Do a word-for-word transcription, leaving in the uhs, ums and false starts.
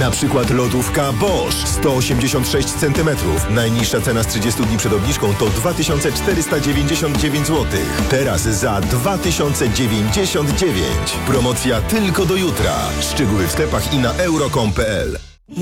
Na przykład lodówka Bosch sto osiemdziesiąt sześć centymetrów. Najniższa cena z trzydziestu dni przed obniżką to dwa tysiące czterysta dziewięćdziesiąt dziewięć złotych. Teraz za dwa tysiące dziewięćdziesiąt dziewięć. Promocja tylko do jutra. Szczegóły w sklepach i na euro kropka com kropka p l.